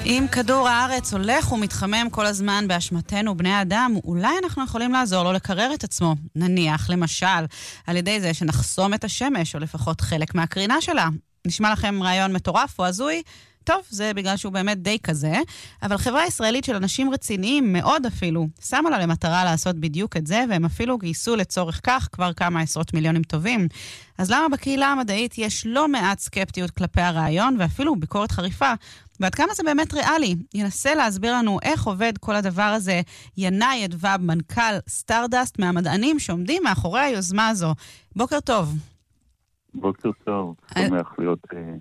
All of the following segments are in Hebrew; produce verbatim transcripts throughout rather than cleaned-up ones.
אם כדור הארץ הולך ומתחמם כל הזמן באשמתנו בני האדם, אולי אנחנו יכולים לעזור לו לקרר את עצמו. נניח, למשל, על ידי זה שנחסום את השמש, או לפחות חלק מהקרינה שלה. נשמע לכם רעיון מטורף או הזוי? טוב, זה בגלל שהוא באמת די כזה, אבל חברה ישראלית של אנשים רציניים מאוד אפילו, שמה לה למטרה לעשות בדיוק את זה, והם אפילו גייסו לצורך כך כבר כמה עשרות מיליונים טובים. אז למה בקהילה המדעית יש לא מעט סקפטיות כלפי הרעיון, ואפילו ביקורת חריפה, ועד כמה זה באמת ריאלי? ינסה להסביר לנו איך עובד כל הדבר הזה ינאי אדווב, מנכ"ל סטארדסט, מהמדענים שעומדים מאחורי היוזמה הזו. בוקר טוב. בוקר טוב, שמח להיות...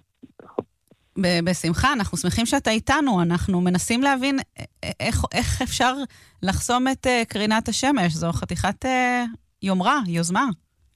בשמחה, אנחנו שמחים שאתה איתנו, אנחנו מנסים להבין איך, איך אפשר לחסום את uh, קרינת השמש, זו חתיכת uh, יומרה, יוזמה.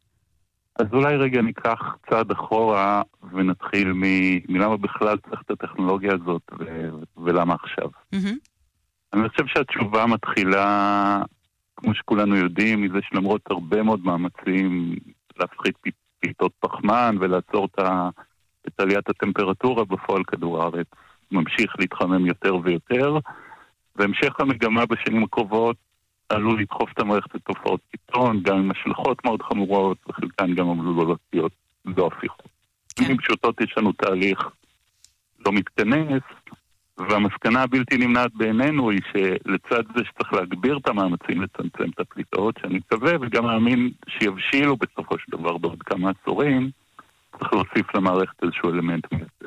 אז אולי רגע ניקח צעד אחורה ונתחיל מ- מלמה בכלל צריך את הטכנולוגיה הזאת ו- ולמה עכשיו. Mm-hmm. אני חושב שהתשובה מתחילה, כמו שכולנו יודעים, מזה שלמרות הרבה מאוד מאמצים להפחית פליטות פחמן ולעצור את ה... את עליית הטמפרטורה בפועל כדור הארץ ממשיך להתחמם יותר ויותר, והמשך המגמה בשנים הקרובות עלול לדחוף את המערכת לתופעות קיצון, גם עם השלכות מאוד חמורות, וחלקן גם עלולות להיות לא הפיכות. במילים פשוטות יש לנו תהליך לא מתכנס, והמסקנה הבלתי נמנעת בעינינו היא שלצד זה שצריך להגביר את המאמצים לצמצם את הפליטות, שאני מקווה וגם מאמין שיבשילו בסופו של דבר בעוד כמה עשורים, צריך להוסיף למערכת איזשהו אלמנט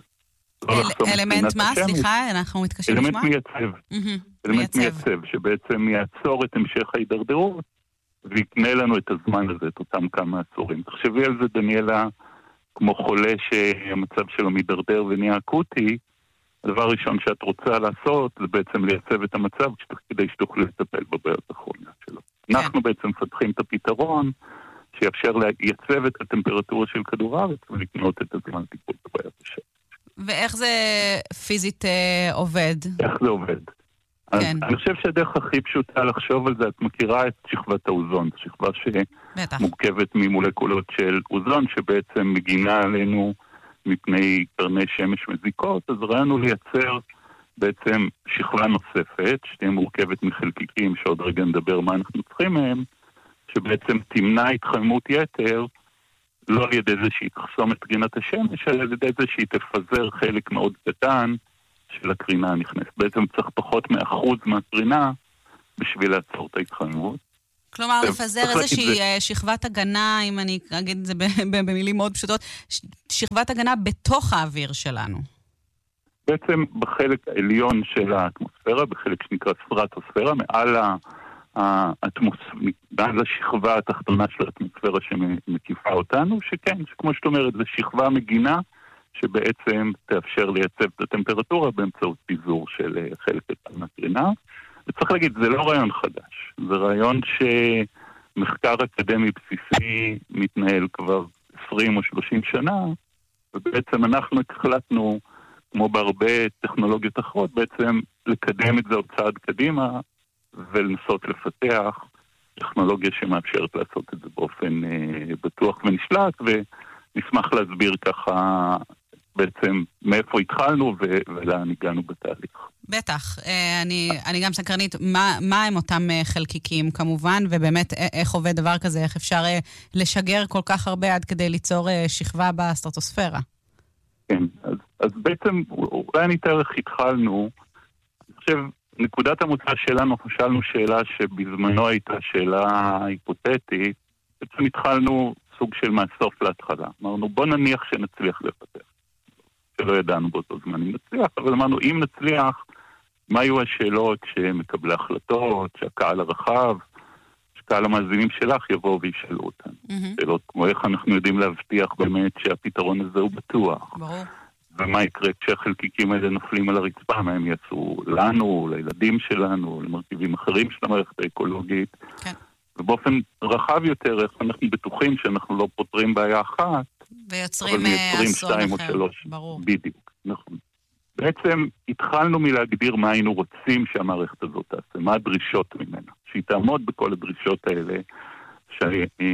מייצב. אלמנט מה? סליחה, אנחנו מתקשים לשמוע? אלמנט מייצב. אלמנט מייצב, שבעצם יעצור את המשך ההידרדרות, ויקנה לנו את הזמן הזה, את אותם כמה עשורים. תחשבי על זה, דניאלה, כמו חולה שהמצב שלו מידרדר ונהיה אקוטי, הדבר הראשון שאת רוצה לעשות, זה בעצם לייצב את המצב, כדי שתוכלי לטפל בבעיות האחרונות שלו. אנחנו בעצם מפתחים את הפתרון, שיאפשר לייצב את הטמפרטורה של כדור הארץ ולקנות את הזמן טיפול בבעיית השמש. ואיך זה פיזית אה, עובד? איך זה עובד? כן. אז אני חושב שהדרך הכי פשוטה לחשוב על זה, את מכירה את שכבת האוזון, שכבה שמורכבת ממולקולות של אוזון, שבעצם מגינה עלינו מפני קרני שמש מזיקות, אז ראינו לייצר בעצם שכבה נוספת, שתהיה מורכבת מחלקיקים, שעוד רגע נדבר מה אנחנו צריכים מהם, שבעצם תמנע התחממות יתר, לא על ידי זה שהיא תחסום את קרינת השמש, אלא על ידי זה שהיא תפזר חלק מאוד קטן של הקרינה הנכנסת. בעצם צריך פחות מאחוז מהקרינה בשביל לעצור את ההתחממות. כלומר, לפזר איזושהי שכבת הגנה, אם אני אגיד את זה במילים מאוד פשוטות, שכבת הגנה בתוך האוויר שלנו. בעצם בחלק העליון של האטמוספירה, בחלק שנקרא סטרטוספירה, מעל ה... מעל השכבה התחתונה של האטמוספירה שמקיפה אותנו, שכן, שכמו שאת אומרת, זו שכבה מגינה שבעצם תאפשר לייצב את הטמפרטורה באמצעות פיזור של חלק קטן מהקרינה. וצריך להגיד, זה לא רעיון חדש, זה רעיון שמחקר אקדמי בסיסי מתנהל כבר עשרים או שלושים שנה, ובעצם אנחנו החלטנו, כמו בהרבה טכנולוגיות אחרות, בעצם לקדם את זה עוד צעד קדימה, ולנסות לפתח טכנולוגיה שמאפשרת לעשות את זה באופן אה, בטוח ונשלט, ונשמח להסביר ככה בעצם מאיפה התחלנו ו- ולאן הגענו בתהליך. בטח, אני, אני גם סקרנית, מה, מה הם אותם חלקיקים כמובן, ובאמת איך עובד דבר כזה, איך אפשר לשגר כל כך הרבה עד כדי ליצור שכבה בסטרטוספירה? כן, אז, אז בעצם אולי אני אתאר איך התחלנו, אני חושב, נקודת המוצא שלנו, חשבנו שאלה שבזמנו הייתה שאלה היפותטית, בעצם התחלנו סוג של מהסוף להתחלה. אמרנו, בוא נניח שנצליח לפתח. שלא ידענו באותו זמן אם נצליח, אבל אמרנו, אם נצליח, מה היו השאלות שמקבלי החלטות, שהקהל הרחב, שקהל המאזינים שלך יבואו וישאלו אותנו. Mm-hmm. שאלות כמו איך אנחנו יודעים להבטיח באמת שהפתרון הזה הוא בטוח. ברור. ומה יקרה כשהחלקיקים האלה נופלים על הרצפה, מה הם יעשו לנו, לילדים שלנו, למרכיבים אחרים של המערכת האקולוגית. כן. ובאופן רחב יותר, איך אנחנו בטוחים שאנחנו לא פותרים בעיה אחת, ויוצרים אבל מייצרים שתיים או שלוש. ברור. בדיוק, נכון. בעצם התחלנו מלהגדיר מה היינו רוצים שהמערכת הזאת תעשה, מה הדרישות ממנה, שהיא תעמוד בכל הדרישות האלה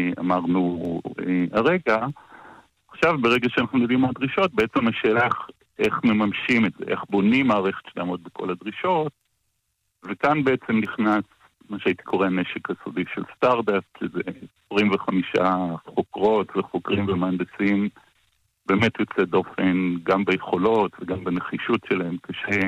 שאמרנו הרגע. עכשיו, ברגע שאנחנו יודעים מה הדרישות, בעצם השאלה איך מממשים את זה, איך בונים מערכת שתעמוד בכל הדרישות, וכאן בעצם נכנס מה שהייתי קורא נשק הסודי של סטארדאפט, שזה עשרים וחמישה חוקרות וחוקרים ומהנדסים, באמת יוצא דופן גם ביכולות וגם בנחישות שלהם, קשה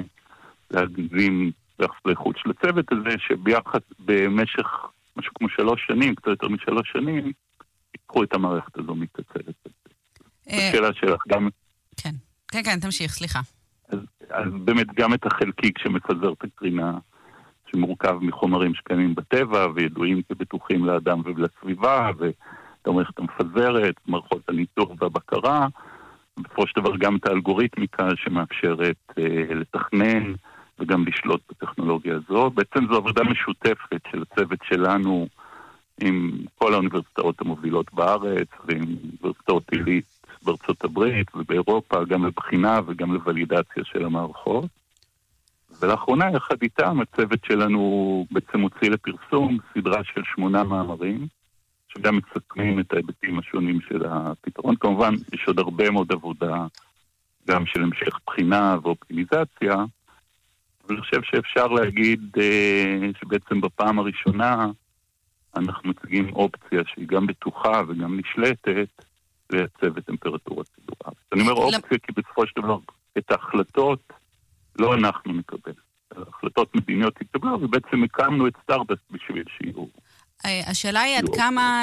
להגזים ביחס לאיכות של הצוות הזה, שביחד במשך משהו כמו שלוש שנים, קצת יותר משלוש שנים, יקחו את המערכת הזו מתעצלת. השאלה שלך גם... כן, כן, כן, תמשיך, סליחה. אז, אז באמת גם את החלקיק שמפזר את הקרינה, שמורכב מחומרים שקיימים בטבע, וידועים כבטוחים לאדם ולסביבה, ואת המערכת המפזרת, מערכות הניתוח והבקרה, ובסופו של דבר גם את האלגוריתמיקה שמאפשרת אה, לתכנן, וגם לשלוט בטכנולוגיה הזו. בעצם זו עבודה משותפת של הצוות שלנו, עם כל האוניברסיטאות המובילות בארץ, ועם אוניברסיטאות עילית בארצות הברית ובאירופה, גם לבחינה וגם לוולידציה של המערכות. ולאחרונה, יחד איתם, הצוות שלנו בעצם הוציא לפרסום סדרה של שמונה מאמרים, שגם מסכמים את ההיבטים השונים של הפתרון. כמובן, יש עוד הרבה מאוד עבודה, גם של המשך בחינה ואופטימיזציה, אבל אני חושב שאפשר להגיד שבעצם בפעם הראשונה, אנחנו מציגים אופציה שהיא גם בטוחה וגם נשלטת לייצב את טמפרטורת סדורה. אני אומר אופציה כי בסופו של דבר את ההחלטות לא אנחנו נקבל. ההחלטות מדיניות התקבלו, ובעצם הקמנו את סטארדאפט בשביל שיהיו. השאלה היא עד כמה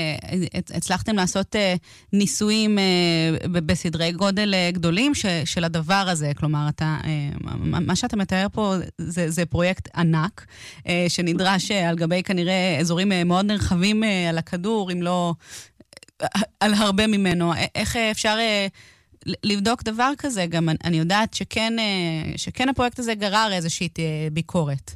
הצלחתם לעשות ניסויים בסדרי גודל גדולים של הדבר הזה. כלומר, מה שאתה מתאר פה זה פרויקט ענק, שנדרש על גבי כנראה אזורים מאוד נרחבים על הכדור, אם לא על הרבה ממנו. איך אפשר לבדוק דבר כזה? גם אני יודעת שכן, שכן הפרויקט הזה גרר איזושהי ביקורת.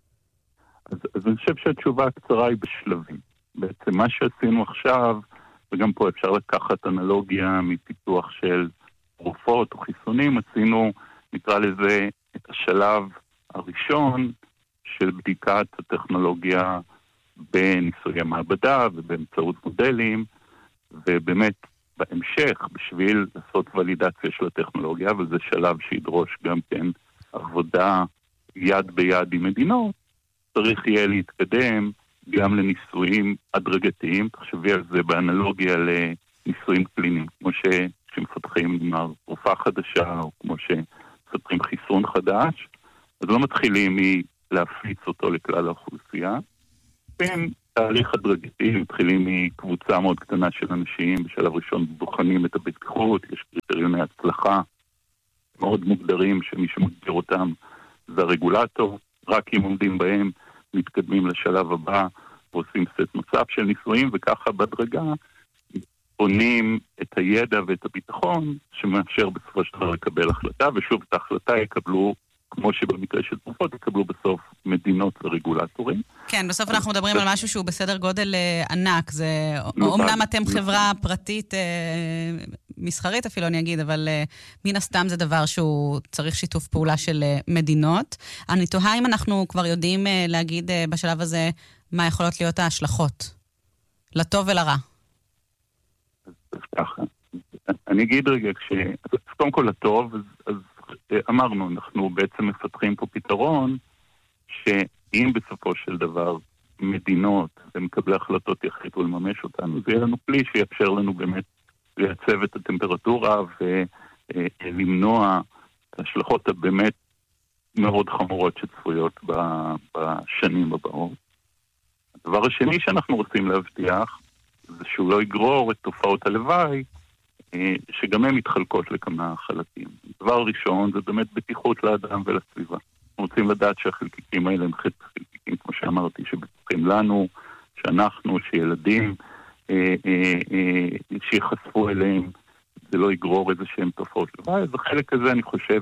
אז, אז אני חושב שהתשובה הקצרה היא בשלבים. בעצם מה שעשינו עכשיו, וגם פה אפשר לקחת אנלוגיה מפיתוח של תרופות או חיסונים, עשינו, נקרא לזה, את השלב הראשון של בדיקת הטכנולוגיה בניסוי המעבדה ובאמצעות מודלים, ובאמת בהמשך, בשביל לעשות ולידציה של הטכנולוגיה, וזה שלב שידרוש גם כן עבודה יד ביד עם מדינות, צריך יהיה להתקדם גם לניסויים הדרגתיים, תחשבי על זה באנלוגיה לניסויים קליניים, כמו שמפתחים תרופה חדשה, או כמו שמפתחים חיסון חדש, אז לא מתחילים מלהפיץ אותו לכלל האוכלוסייה, בין תהליך הדרגתי, מתחילים מקבוצה מאוד קטנה של אנשים, בשלב ראשון בוחנים את הבטיחות, יש קריטריוני הצלחה מאוד מוגדרים, שמי שמגדיר אותם זה הרגולטור, רק אם עומדים בהם, מתקדמים לשלב הבא, ועושים סט נוסף של ניסויים, וככה בדרגה בונים את הידע ואת הביטחון, שמאפשר בסופו של דבר לקבל החלטה, ושוב את ההחלטה יקבלו, כמו שבמקרה של תרופות, יקבלו בסוף מדינות ורגולטורים. כן, בסוף אנחנו מדברים על משהו שהוא בסדר גודל ענק, זה אומנם אתם חברה פרטית מסחרית אפילו אני אגיד, אבל מן הסתם זה דבר שהוא צריך שיתוף פעולה של מדינות. אני תוהה אם אנחנו כבר יודעים להגיד בשלב הזה מה יכולות להיות ההשלכות, לטוב ולרע. אז ככה, אני אגיד רגע, קודם כל לטוב, אז אמרנו, אנחנו בעצם מפתחים פה פתרון שאם בסופו של דבר מדינות ומקבלי החלטות יחליטו לממש אותנו, זה יהיה לנו כלי שיאפשר לנו באמת לייצב את הטמפרטורה ולמנוע את ההשלכות הבאמת מאוד חמורות שצפויות בשנים הבאות. הדבר השני שאנחנו רוצים להבטיח זה שהוא לא יגרור את תופעות הלוואי שגם הן מתחלקות לכמה חלקים. דבר ראשון זה באמת בטיחות לאדם ולסביבה. אנחנו רוצים לדעת שהחלקיקים האלה הם חלקיקים, כמו שאמרתי, שבטוחים לנו, שאנחנו, שילדים, אה, אה, אה, שיחשפו אליהם, זה לא יגרור איזה שהם תופעות לוואי. אז החלק הזה אני חושב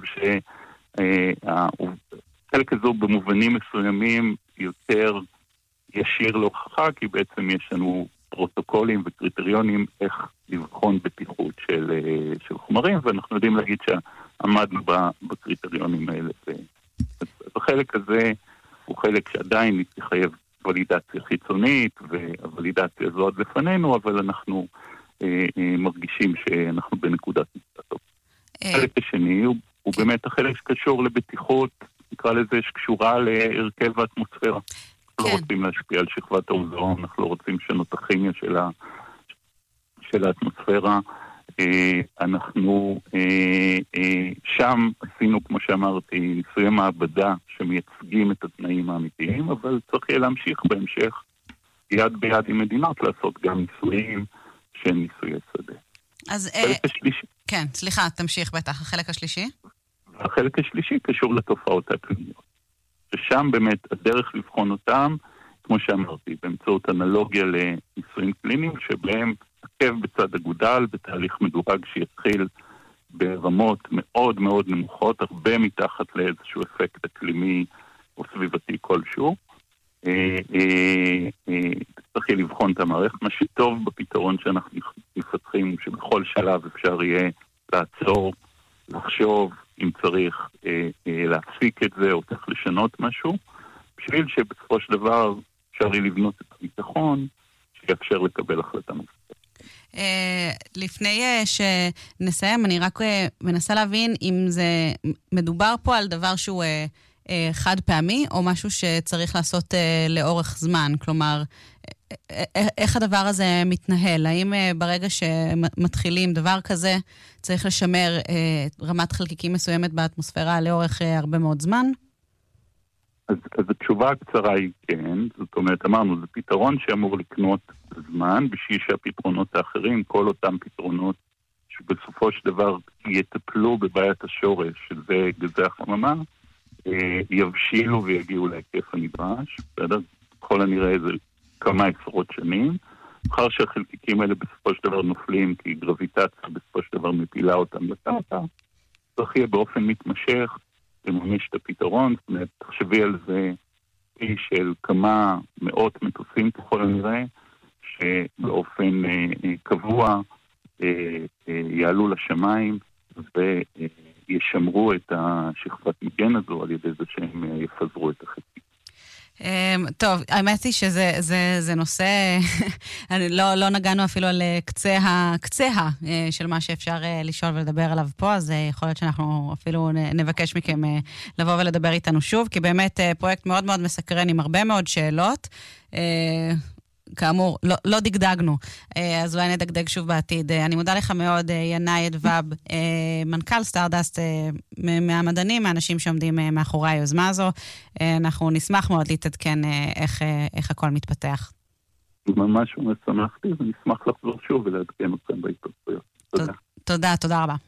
שהחלק הזה במובנים מסוימים יותר ישיר להוכחה, כי בעצם יש לנו פרוטוקולים וקריטריונים איך לבחון בטיחות של, של חומרים, ואנחנו יודעים להגיד שעמדנו בקריטריונים האלה. החלק הזה הוא חלק שעדיין יחייב ולידציה חיצונית, והוולידציה הזו עד לפנינו, אבל אנחנו אה, אה, מרגישים שאנחנו בנקודת נקודה טוב. החלק השני הוא, הוא באמת החלק שקשור לבטיחות, נקרא לזה שקשורה להרכב האטמוספירה. אנחנו לא רוצים להשפיע על שכבת האוזון, אנחנו לא רוצים לשנות את הכימיה של, ה, של האטמוספירה. אנחנו שם עשינו, כמו שאמרתי, ניסויי מעבדה שמייצגים את התנאים האמיתיים, אבל צריך יהיה להמשיך בהמשך יד ביד עם מדינות לעשות גם ניסויים שהם ניסויי שדה. אז כן, סליחה, תמשיך בטח, החלק השלישי? החלק השלישי קשור לתופעות האקלימיות. ששם באמת הדרך לבחון אותם, כמו שאמרתי, באמצעות אנלוגיה לניסויים קליניים, שבהם עקב בצד אגודל, בתהליך מדורג שיתחיל ברמות מאוד מאוד נמוכות, הרבה מתחת לאיזשהו אפקט אקלימי או סביבתי כלשהו. צריך יהיה לבחון את המערכת. מה שטוב בפתרון שאנחנו מפתחים, שבכל שלב אפשר יהיה לעצור, לחשוב, אם צריך להפסיק את זה או צריך לשנות משהו, בשביל שבסופו של דבר אפשר יהיה לבנות את הביטחון שיאפשר לקבל החלטה נוספת. לפני שנסיים, אני רק מנסה להבין אם זה מדובר פה על דבר שהוא חד פעמי, או משהו שצריך לעשות לאורך זמן. כלומר, איך הדבר הזה מתנהל? האם ברגע שמתחילים דבר כזה, צריך לשמר רמת חלקיקים מסוימת באטמוספירה לאורך הרבה מאוד זמן? אז, אז התשובה הקצרה היא כן. זאת אומרת, אמרנו, זה פתרון שאמור לקנות זמן, בשביל שהפתרונות האחרים, כל אותם פתרונות שבסופו של דבר יטפלו בבעיית השורש, שזה גזי החממה, יבשילו ויגיעו להיקף הנדרש. בסדר? כל הנראה זה כמה עשרות שנים. אחר שהחלקיקים האלה בסופו של דבר נופלים, כי גרביטציה בסופו של דבר מפילה אותם לקרקע, צריך יהיה באופן מתמשך לממש את הפתרון. זאת אומרת, תחשבי על זה של כמה מאות מטוסים ככל הנראה, שבאופן אה, קבוע אה, אה, יעלו לשמיים וישמרו את השכבת מגן הזו על ידי זה שהם יפזרו את החלקיקים. טוב, האמת היא שזה זה, זה נושא, לא, לא נגענו אפילו על קצה הקצה של מה שאפשר לשאול ולדבר עליו פה, אז יכול להיות שאנחנו אפילו נבקש מכם לבוא ולדבר איתנו שוב, כי באמת פרויקט מאוד מאוד מסקרן עם הרבה מאוד שאלות. כאמור, לא, לא דגדגנו, אז אולי נדגדג שוב בעתיד. אני מודה לך מאוד, ינאי אדווב, מנכ"ל סטארדסט, מהמדענים, מהאנשים שעומדים מאחורי היוזמה הזו. אנחנו נשמח מאוד להתעדכן איך, איך הכל מתפתח. ממש משמחתי, ונשמח לחזור שוב ולעדכן אתכם בהתפתחויות. תודה. תודה, תודה רבה.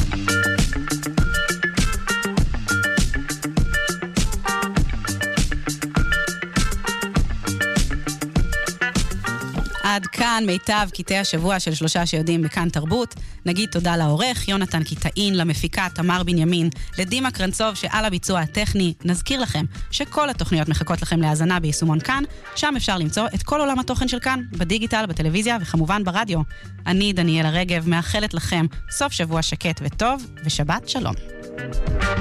עד כאן מיטב קטעי השבוע של שלושה שיודעים בכאן תרבות. נגיד תודה לעורך יונתן קיטאין, למפיקה תמר בנימין, לדימה קרנצוב שעל הביצוע הטכני. נזכיר לכם שכל התוכניות מחכות לכם להאזנה ביישומון כאן, שם אפשר למצוא את כל עולם התוכן של כאן, בדיגיטל, בטלוויזיה וכמובן ברדיו. אני דניאלה רגב מאחלת לכם סוף שבוע שקט וטוב ושבת שלום.